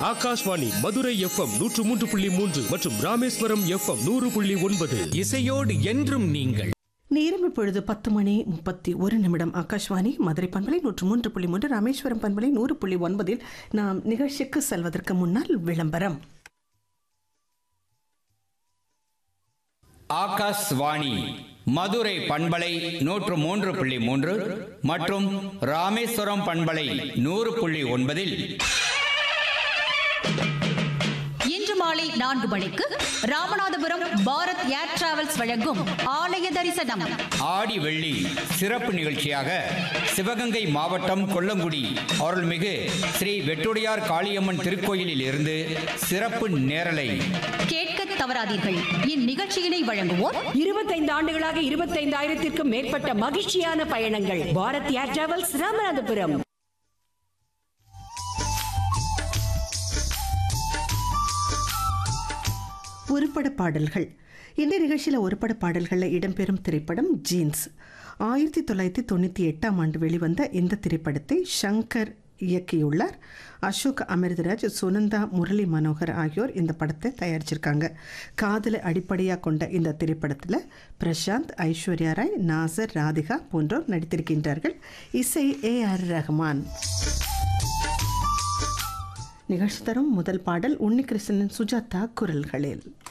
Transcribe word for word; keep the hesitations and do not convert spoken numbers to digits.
Akashvani Madurai FM நூற்று மூன்று புள்ளி மூன்று மற்றும் ராமேஸ்வரம் எஃப்எம் நூறு புள்ளி ஒன்பது. இசையோடு என்றும் நீங்கள். நேரம் இப்பொழுது பத்து மணி முப்பத்தி ஒரு நிமிடம். ஆகாஷ்வாணி மதுரை பண்பலை நூற்று மூன்று புள்ளி மூன்று ராமேஸ்வரம் பண்பலை நூறு புள்ளி ஒன்பதில் நாம் நிகழ்ச்சிக்கு செல்வதற்கு முன்னால் விளம்பரம். ஆகாஷ்வாணி மதுரை பண்பலை நூற்று மூன்று புள்ளி மூன்று மற்றும் ராமேஸ்வரம் பண்பலை நூறு புள்ளி ஒன்பதில் இன்று மாலை நான்கு மணிக்கு ராமநாதபுரம் பாரத் ஏர் டிராவல்ஸ் வழங்கும் ஆலய தரிசனம். ஆடி வெள்ளி சிறப்பு நிகழ்ச்சியாக சிவகங்கை மாவட்டம் கொல்லங்குடி அருள்மிகு ஸ்ரீ வெட்டுடையார் காளியம்மன் திருக்கோயிலில் இருந்து சிறப்பு நேரலை கேட்க தவறாதீர்கள். இந்நிகழ்ச்சியினை வழங்குவோர் இருபத்தைந்து ஆண்டுகளாக இருபத்தைந்தாயிரத்திற்கும் மேற்பட்ட மகிழ்ச்சியான பயணங்கள். பாரத் ஏர் டிராவல்ஸ் ராமநாதபுரம். ஒருபட பாடல்கள். இந்த நிகழ்ச்சியில் ஒருபட பாடல்களில் இடம்பெறும் திரைப்படம் ஜீன்ஸ். ஆயிரத்தி தொள்ளாயிரத்தி தொண்ணூற்றி எட்டாம் ஆண்டு வெளிவந்த இந்த திரைப்படத்தை ஷங்கர் இயக்கியுள்ளார். அசோக் அமிர்தராஜ், சுனந்தா, முரளி மனோகர் ஆகியோர் இந்த படத்தை தயாரிச்சிருக்காங்க. காதலை அடிப்படையாக கொண்ட இந்த திரைப்படத்தில் பிரசாந்த், ஐஸ்வர்யா ராய், நாசர், ராதிகா போன்றோர் நடித்திருக்கின்றார்கள். இசை ஏ ஆர் ரஹ்மான். நிகழ்ச்சி தரும் முதல் பாடல் உன்னிகிருஷ்ணன், சுஜாதா குரல்களில்.